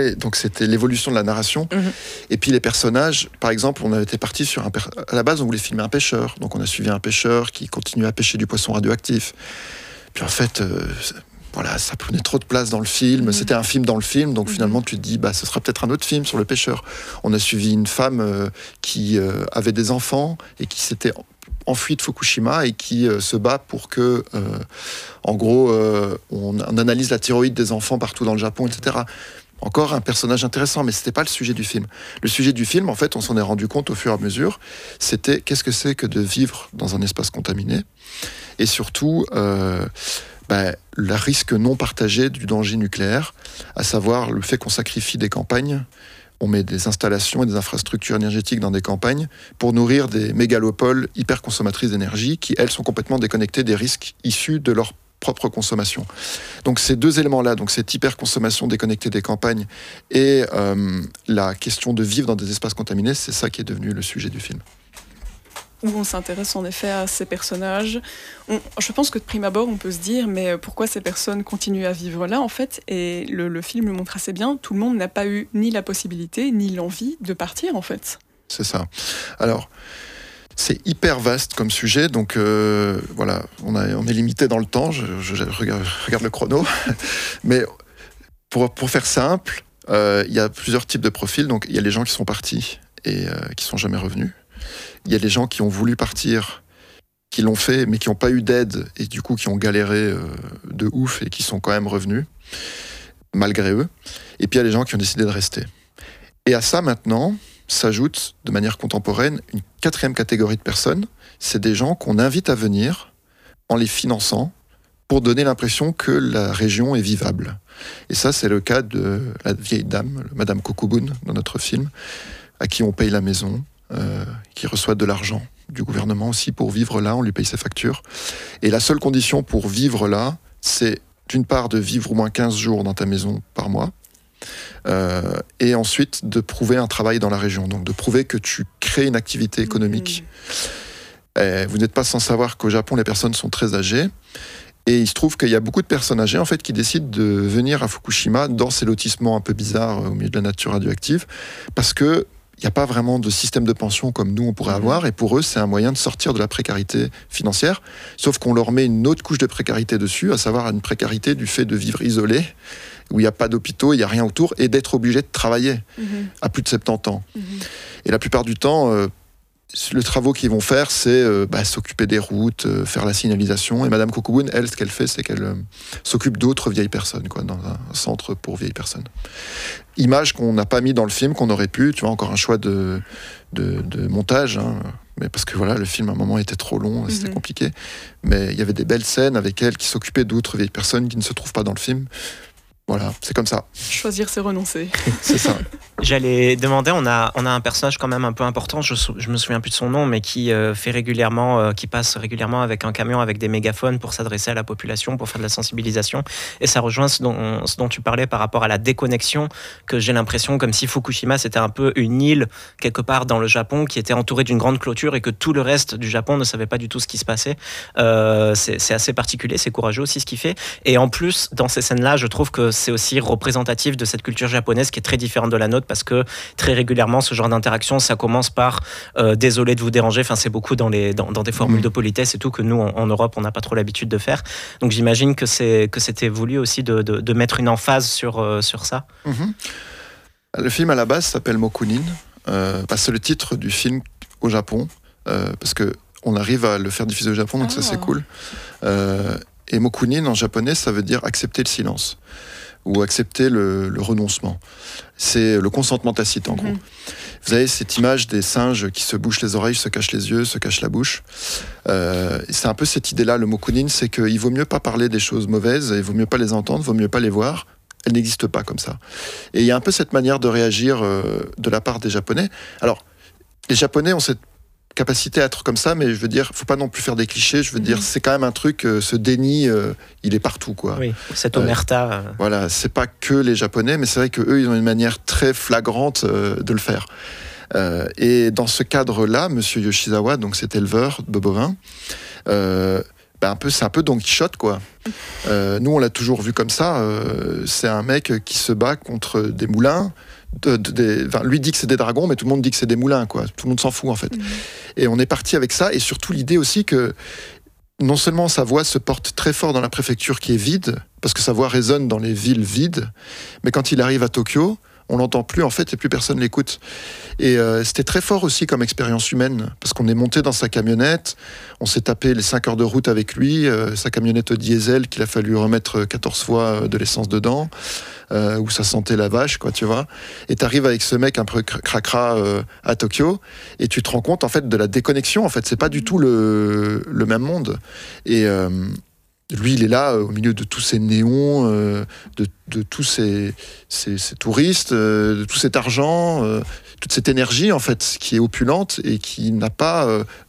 Et donc c'était l'évolution de la narration. Et puis les personnages, par exemple, on avait été parti sur à la base on voulait filmer un pêcheur, donc on a suivi un pêcheur qui continuait à pêcher du poisson radioactif. Puis en fait, voilà, ça prenait trop de place dans le film. C'était un film dans le film, donc finalement tu te dis, ce sera peut-être un autre film sur le pêcheur. On a suivi une femme qui avait des enfants et qui s'était enfuie de Fukushima et qui se bat pour que, en gros, on analyse la thyroïde des enfants partout dans le Japon, etc. Encore un personnage intéressant, mais c'était pas le sujet du film. Le sujet du film, en fait, on s'en est rendu compte au fur et à mesure, c'était qu'est-ce que c'est que de vivre dans un espace contaminé, et surtout le risque non partagé du danger nucléaire, à savoir le fait qu'on sacrifie des campagnes, on met des installations et des infrastructures énergétiques dans des campagnes pour nourrir des mégalopoles hyper consommatrices d'énergie qui, elles, sont complètement déconnectées des risques issus de leur propre consommation. Donc ces deux éléments-là, donc cette hyperconsommation déconnectée des campagnes et la question de vivre dans des espaces contaminés, c'est ça qui est devenu le sujet du film. Où on s'intéresse en effet à ces personnages. Je pense que de prime abord, on peut se dire, mais pourquoi ces personnes continuent à vivre là, en fait ? Et le film le montre assez bien, tout le monde n'a pas eu ni la possibilité, ni l'envie de partir, en fait. C'est ça. Alors, c'est hyper vaste comme sujet, donc voilà, on est limité dans le temps, je regarde le chrono, mais pour faire simple, il y a plusieurs types de profils, donc il y a les gens qui sont partis et qui sont jamais revenus, il y a les gens qui ont voulu partir, qui l'ont fait, mais qui n'ont pas eu d'aide, et du coup qui ont galéré de ouf et qui sont quand même revenus, malgré eux, et puis il y a les gens qui ont décidé de rester. Et à ça maintenant s'ajoute de manière contemporaine une quatrième catégorie de personnes, c'est des gens qu'on invite à venir en les finançant pour donner l'impression que la région est vivable. Et ça, c'est le cas de la vieille dame, Madame Kokubun, dans notre film, à qui on paye la maison, qui reçoit de l'argent du gouvernement aussi pour vivre là, on lui paye ses factures. Et la seule condition pour vivre là, c'est d'une part de vivre au moins 15 jours dans ta maison par mois, et ensuite de prouver un travail dans la région, donc de prouver que tu crées une activité économique. Vous n'êtes pas sans savoir qu'au Japon, les personnes sont très âgées, et il se trouve qu'il y a beaucoup de personnes âgées en fait, qui décident de venir à Fukushima dans ces lotissements un peu bizarres au milieu de la nature radioactive, parce que il n'y a pas vraiment de système de pension comme nous on pourrait avoir, et pour eux c'est un moyen de sortir de la précarité financière, sauf qu'on leur met une autre couche de précarité dessus, à savoir une précarité du fait de vivre isolé, où il n'y a pas d'hôpitaux, il n'y a rien autour, et d'être obligé de travailler à plus de 70 ans. Et la plupart du temps, le travaux qu'ils vont faire, c'est s'occuper des routes, faire la signalisation. Et Madame Kokubun, elle, ce qu'elle fait, c'est qu'elle s'occupe d'autres vieilles personnes, quoi, dans un centre pour vieilles personnes. Image qu'on n'a pas mis dans le film, qu'on aurait pu, tu vois, encore un choix de montage, hein, mais parce que voilà, le film à un moment était trop long, c'était compliqué. Mais il y avait des belles scènes avec elle qui s'occupait d'autres vieilles personnes qui ne se trouvent pas dans le film. Voilà, c'est comme ça. Choisir, c'est renoncer. C'est ça. J'allais demander, on a un personnage quand même un peu important, je me souviens plus de son nom, mais qui qui passe régulièrement avec un camion avec des mégaphones pour s'adresser à la population, pour faire de la sensibilisation. Et ça rejoint ce dont tu parlais par rapport à la déconnexion, que j'ai l'impression comme si Fukushima c'était un peu une île quelque part dans le Japon qui était entourée d'une grande clôture et que tout le reste du Japon ne savait pas du tout ce qui se passait. C'est assez particulier, c'est courageux aussi ce qu'il fait. Et en plus, dans ces scènes-là, je trouve que c'est aussi représentatif de cette culture japonaise qui est très différente de la nôtre, parce que très régulièrement ce genre d'interaction ça commence par désolé de vous déranger, enfin c'est beaucoup dans des formules de politesse et tout que nous en Europe on n'a pas trop l'habitude de faire, donc j'imagine que c'était voulu aussi de mettre une emphase sur ça. Le film à la base s'appelle Mokunin, c'est le titre du film au Japon, parce que on arrive à le faire diffuser au Japon, donc ça c'est cool. Et Mokunin en japonais ça veut dire accepter le silence ou accepter le renoncement. C'est le consentement tacite, en gros. Vous avez cette image des singes qui se bouchent les oreilles, se cachent les yeux, se cachent la bouche. C'est un peu cette idée-là, le mokunin, c'est qu'il vaut mieux pas parler des choses mauvaises, il vaut mieux pas les entendre, il vaut mieux pas les voir. Elles n'existent pas comme ça. Et il y a un peu cette manière de réagir de la part des Japonais. Alors, les Japonais ont cette capacité à être comme ça, mais je veux dire, faut pas non plus faire des clichés, je veux dire, c'est quand même un truc, ce déni, il est partout, quoi. Oui, cette omerta. Voilà, c'est pas que les Japonais, mais c'est vrai qu'eux, ils ont une manière très flagrante de le faire. Et dans ce cadre-là, Monsieur Yoshizawa, donc cet éleveur de bovins, c'est un peu Don Quichotte, quoi. Nous, on l'a toujours vu comme ça. C'est un mec qui se bat contre des moulins. Lui dit que c'est des dragons, mais tout le monde dit que c'est des moulins, quoi. Tout le monde s'en fout, en fait. Et on est parti avec ça, et surtout l'idée aussi que non seulement sa voix se porte très fort dans la préfecture qui est vide, parce que sa voix résonne dans les villes vides, mais quand il arrive à Tokyo, on l'entend plus en fait et plus personne l'écoute. Et c'était très fort aussi comme expérience humaine, parce qu'on est monté dans sa camionnette, on s'est tapé les 5 heures de route avec lui, sa camionnette au diesel qu'il a fallu remettre 14 fois de l'essence dedans, où ça sentait la vache, quoi, tu vois. Et t'arrives avec ce mec un peu cracra à Tokyo, et tu te rends compte en fait de la déconnexion. En fait, c'est pas du tout le même monde. Et lui, il est là au milieu de tous ces néons, de tous ces touristes, de tout cet argent, toute cette énergie en fait qui est opulente et qui n'a pas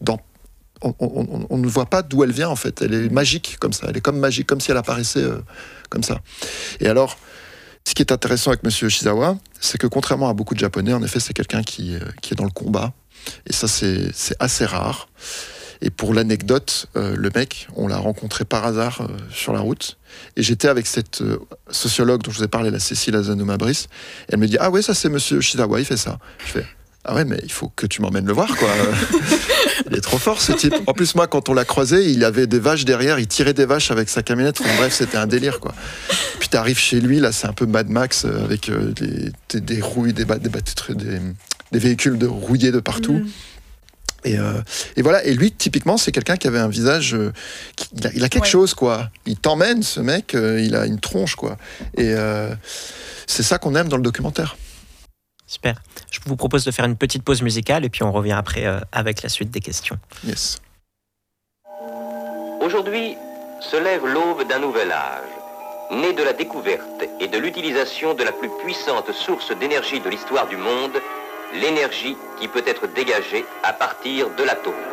on ne voit pas d'où elle vient en fait. Elle est magique comme ça. Elle est comme magique, comme si elle apparaissait comme ça. Et alors, ce qui est intéressant avec Monsieur Yoshizawa, c'est que contrairement à beaucoup de Japonais, en effet, c'est quelqu'un qui est dans le combat. Et ça, c'est assez rare. Et pour l'anecdote, le mec, on l'a rencontré par hasard sur la route. Et j'étais avec cette sociologue dont je vous ai parlé, la Cécile Azanoma-Brice. Elle me dit « Ah ouais, ça c'est Monsieur Yoshizawa, il fait ça. » Je fais « Ah ouais, mais il faut que tu m'emmènes le voir, quoi. » Il est trop fort, ce type. En plus, moi, quand on l'a croisé, il avait des vaches derrière, il tirait des vaches avec sa camionnette. Enfin, bref, c'était un délire, quoi. Puis t'arrives chez lui, là, c'est un peu Mad Max, avec des rouilles, des véhicules rouillés de partout. Et voilà. Et lui, typiquement, c'est quelqu'un qui avait un visage... il a quelque chose, quoi. Il t'emmène, ce mec. Il a une tronche, quoi. Et c'est ça qu'on aime dans le documentaire. Super. Je vous propose de faire une petite pause musicale et puis on revient après avec la suite des questions. Yes. Aujourd'hui se lève l'aube d'un nouvel âge, né de la découverte et de l'utilisation de la plus puissante source d'énergie de l'histoire du monde, l'énergie qui peut être dégagée à partir de l'atome.